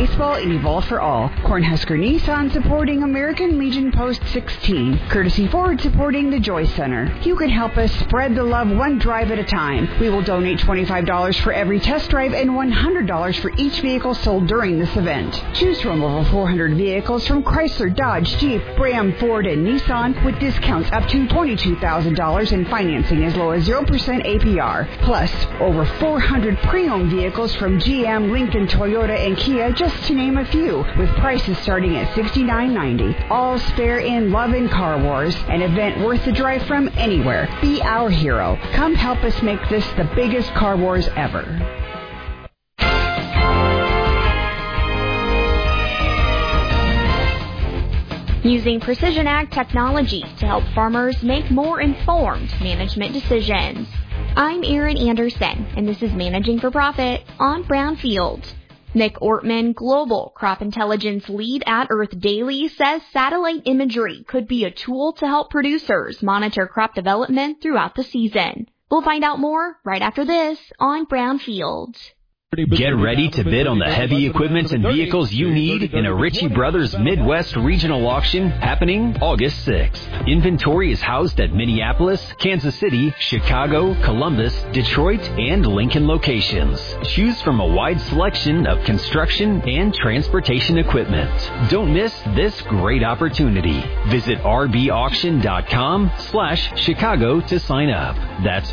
baseball and evolve for all. Cornhusker Nissan supporting American Legion Post 16. Courtesy Ford supporting the Joy Center. You can help us spread the love one drive at a time. We will donate $25 for every test drive and $100 for each vehicle sold during this event. Choose from over 400 vehicles from Chrysler, Dodge, Jeep, Ram, Ford, and Nissan with discounts up to $22,000 and financing as low as 0% APR. Plus, over 400 pre-owned vehicles from GM, Lincoln, Toyota, and Kia, just to name a few, with prices starting at $69.90. All spare in Love and Car Wars, an event worth the drive from anywhere. Be our hero. Come help us make this the biggest car wars ever. Using Precision Ag technology to help farmers make more informed management decisions. I'm Erin Anderson, and this is Managing for Profit on Brownfield. Nick Ortman, Global Crop Intelligence Lead at Earth Daily, says satellite imagery could be a tool to help producers monitor crop development throughout the season. We'll find out more right after this on Brownfield. Get ready to bid on the heavy equipment and vehicles you need in a Ritchie Brothers Midwest Regional Auction happening August 6th. Inventory is housed at Minneapolis, Kansas City, Chicago, Columbus, Detroit, and Lincoln locations. Choose from a wide selection of construction and transportation equipment. Don't miss this great opportunity. Visit rbauction.com/Chicago to sign up. That's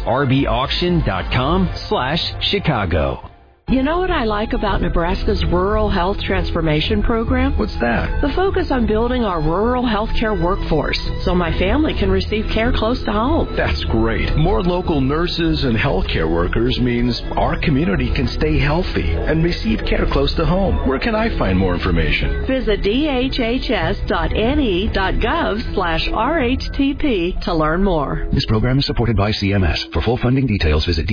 rbauction.com/Chicago. You know what I like about Nebraska's Rural Health Transformation Program? What's that? The focus on building our rural healthcare workforce so my family can receive care close to home. That's great. More local nurses and healthcare workers means our community can stay healthy and receive care close to home. Where can I find more information? Visit dhhs.ne.gov/RHTP to learn more. This program is supported by CMS. For full funding details, visit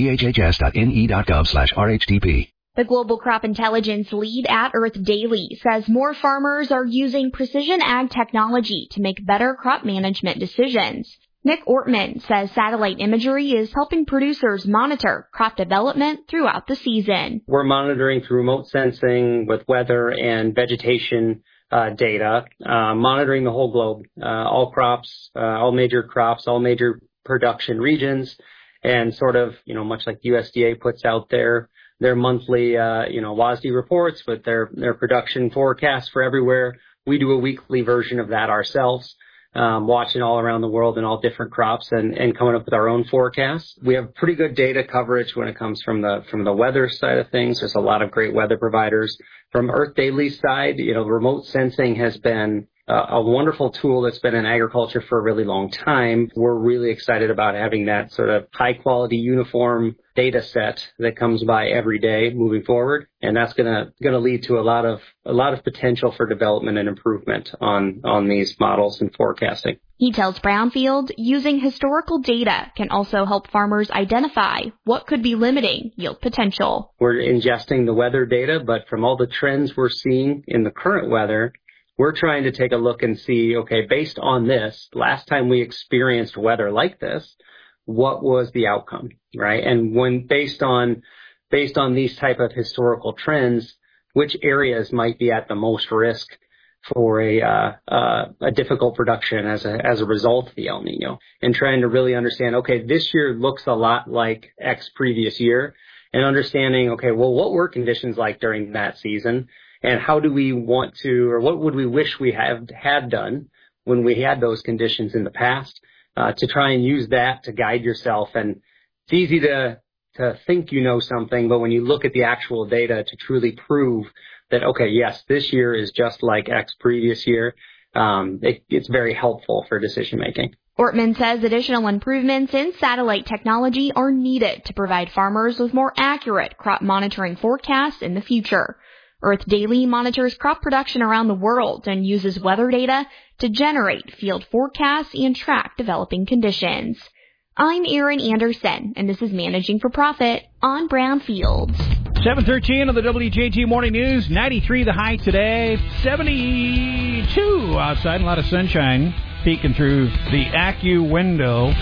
dhhs.ne.gov/RHTP. The Global Crop Intelligence Lead at Earth Daily says more farmers are using precision ag technology to make better crop management decisions. Nick Ortman says satellite imagery is helping producers monitor crop development throughout the season. We're monitoring through remote sensing with weather and vegetation data, monitoring the whole globe, all crops, all major production regions, and sort of, much like USDA puts out their monthly, WASDE reports with their production forecasts for everywhere. We do a weekly version of that ourselves, watching all around the world and all different crops and coming up with our own forecasts. We have pretty good data coverage when it comes from the weather side of things. There's a lot of great weather providers. From Earth Daily's side, remote sensing has been a wonderful tool that's been in agriculture for a really long time. We're really excited about having that sort of high quality uniform data set that comes by every day moving forward. And that's going to lead to a lot of potential for development and improvement on these models and forecasting. He tells Brownfield using historical data can also help farmers identify what could be limiting yield potential. We're ingesting the weather data, but from all the trends we're seeing in the current weather, we're trying to take a look and see, okay, based on this, last time we experienced weather like this, what was the outcome, right? And when based on these type of historical trends, which areas might be at the most risk for a difficult production as a result of the El Nino, and trying to really understand, okay, this year looks a lot like X previous year, and understanding, okay, well, what were conditions like during that season? And how do we want to, or what would we wish we had done when we had those conditions in the past, to try and use that to guide yourself. And it's easy to think you know something, but when you look at the actual data to truly prove that, okay, yes, this year is just like X previous year, it's very helpful for decision making. Ortman says additional improvements in satellite technology are needed to provide farmers with more accurate crop monitoring forecasts in the future. Earth Daily monitors crop production around the world and uses weather data to generate field forecasts and track developing conditions. I'm Erin Anderson, and this is Managing for Profit on Brownfield. 7:13 on the WJG Morning News. 93 the high today. 72 outside. A lot of sunshine peeking through the AccuWindow window.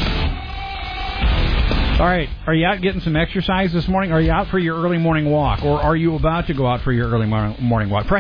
All right, are you out getting some exercise this morning? Are you out for your early morning walk, or are you about to go out for your early morning walk?